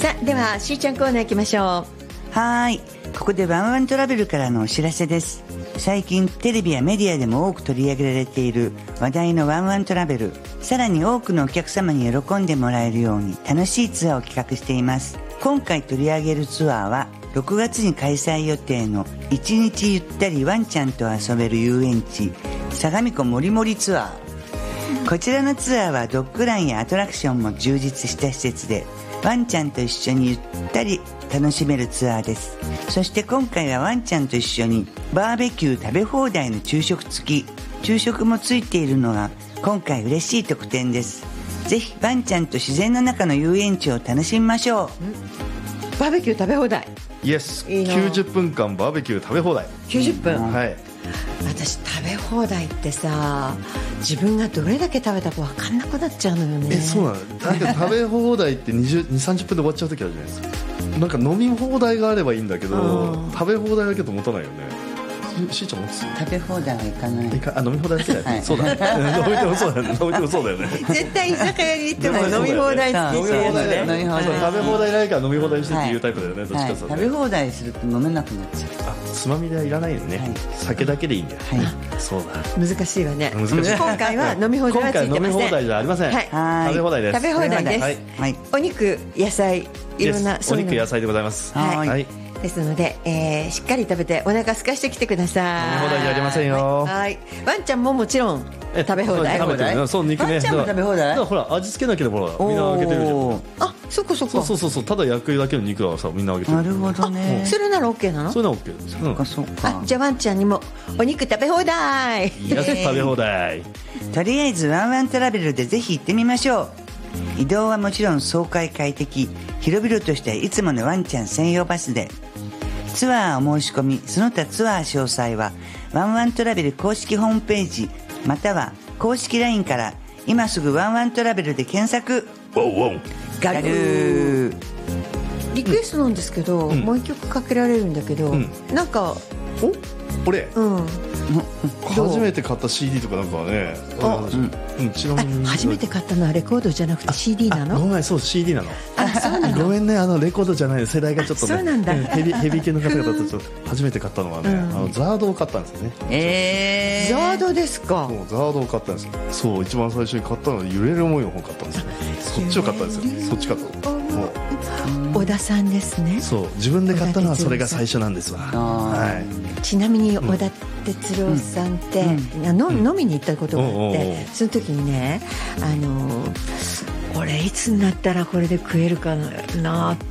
さあ、ではしーちゃんコーナー行きましょう。はい、ここでワンワントラベルからのお知らせです。最近テレビやメディアでも多く取り上げられている話題のワンワントラベル、さらに多くのお客様に喜んでもらえるように楽しいツアーを企画しています。今回取り上げるツアーは6月に開催予定の1日ゆったりワンちゃんと遊べる遊園地相模湖もりもりツアー。こちらのツアーはドッグランやアトラクションも充実した施設で、ワンちゃんと一緒にゆったり楽しめるツアーです。そして今回はワンちゃんと一緒にバーベキュー食べ放題の昼食付き、昼食もついているのが今回嬉しい特典です。ぜひワンちゃんと自然の中の遊園地を楽しみましょう。 バーベキュー食べ放題。 イエス、90分間バーベキュー食べ放題。 90分、 はい。 私食べ放題ってさ、自分がどれだけ食べたか分かんなくなっちゃうのよね。 そうなの。なんか食べ放題って20、30分で終わっちゃう時あるじゃないですか。なんか飲み放題があればいいんだけど、食べ放題だけど持たないよね。しーちゃん持つ？ 食べ放題はいかない。 飲み放題だけだよね、はい、そうだね飲みてもそうだよね。飲みてもそうだよね。 絶対居酒屋に行っても飲み放題って言っちゃうよね。 食べ放題ないから飲み放題してっていうタイプだよね、どっちかさ、ね。 食べ放題すると飲めなくなっちゃう。 つまみではいらないよね、はい、酒だけでいいんだよ、はい、そうだ。 難しいわね。 難しい。 今回は飲み放題はついてません。 今回飲み放題じゃありません、はい、食べ放題です。 食べ放題です、 はい、 お肉、野菜、いろんな、 お肉、野菜でございます。 はい、ですので、しっかり食べてお腹空かしてきてください。 飲み放題じゃありませんよ。 はい、ワンちゃんももちろん食べ放題。 そう、肉ね。 ワンちゃんも食べ放題。 ほら、味付けなければみんなあげてるじゃん。 あ、そこそこ。 そう、ただ焼くだけの肉はさ、みんなあげてる。 なるほどね。 それなら OK なの？ それなら OK です。 そうか。 じゃあワンちゃんにもお肉食べ放題。 食べ放題。 とりあえずワンワントラベルでぜひ行ってみましょう。移動はもちろん爽快快適、広々としたいつものワンちゃん専用バスで。ツアーお申し込み、その他ツアー詳細はワンワントラベル公式ホームページまたは公式 LINE から今すぐワンワントラベルで検索。ガルー。 リクエストなんですけど、もう一曲かけられるんだけど、なんか俺、初めて買った CD とかなんかはね、ちなみに初めて買ったのはレコードじゃなくて CD なの？ ごめん、そう CD なの。 そうなの。 ごめんね、レコードじゃない、世代がちょっとね。 そうなんだ。 ヘビ系の方々とちょっと初めて買ったのはね、ザードを買ったんですよね。 ザードですか。 ザードを買ったんですよ。そう、一番最初に買ったのは揺れる思いの本買ったんですよ。そっちを買ったんですよ。そっち買った。 小田さんですね。 そう、自分で買ったのはそれが最初なんですわ。はい。 ちなみに小田哲郎さんって飲みに行ったことがあって、その時にね、これいつになったらこれで食えるかなって